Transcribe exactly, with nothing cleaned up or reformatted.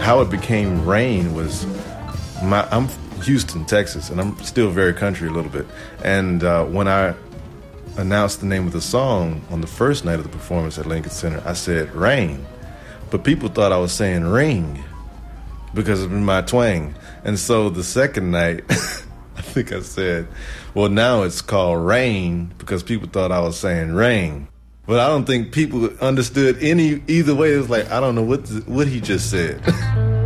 how it became Rain was, my, I'm Houston, Texas, and I'm still very country a little bit. And uh, when I announced the name of the song on the first night of the performance at Lincoln Center, I said Rain. But people thought I was saying ring because of my twang. And so the second night, I think I said, well, now it's called Rain because people thought I was saying rain. But I don't think people understood any either way. It was like, I don't know what the, what he just said.